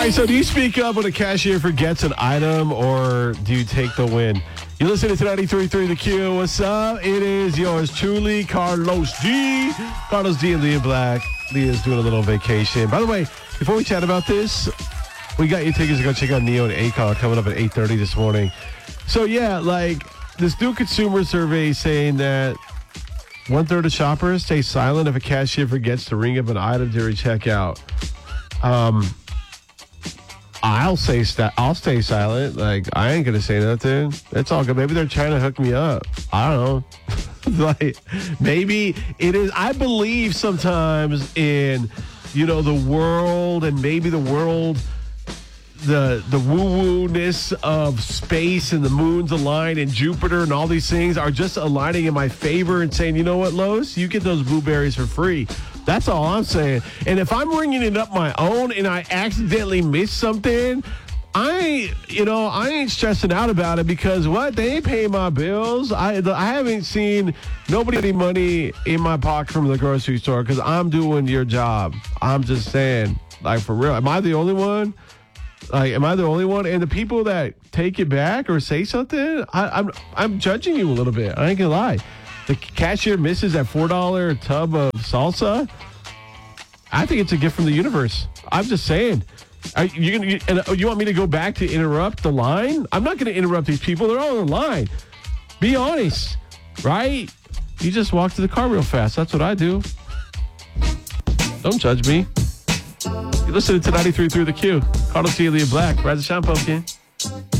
right, so do you speak up when a cashier forgets an item, or do you take the win? You're listening to 93.3 The Q. What's up? It is yours truly, Carlos G. Carlos G and Leah Black. Leah's doing a little vacation. By the way, before we chat about this, we got you tickets to go check out Neo and Akon coming up at 8:30 this morning. So, yeah, like this new consumer survey saying that 1/3 of shoppers stay silent if a cashier forgets to ring up an item during checkout. I'll stay silent. Like, I ain't gonna say nothing. It's all good. Maybe they're trying to hook me up. I don't know. Like, maybe it is. I believe sometimes in, the world, and maybe the world, the woo-woo-ness of space and the moons align and Jupiter and all these things are just aligning in my favor and saying, you know what, Lois, you get those blueberries for free. That's all I'm saying. And if I'm ringing it up my own and I accidentally miss something, I ain't stressing out about it because what? They ain't paying my bills. I haven't seen nobody getting money in my pocket from the grocery store because I'm doing your job. I'm just saying, like, for real. Am I the only one? Like, am I the only one? And the people that take it back or say something, I'm judging you a little bit. I ain't gonna lie. The cashier misses that $4 tub of salsa. I think it's a gift from the universe. I'm just saying. You want me to go back to interrupt the line? I'm not going to interrupt these people. They're all on the line. Be honest, right? You just walk to the car real fast. That's what I do. Don't judge me. You listen to 93.3 The Q. Carlos G. Leah Black. Rise and shine, pumpkin.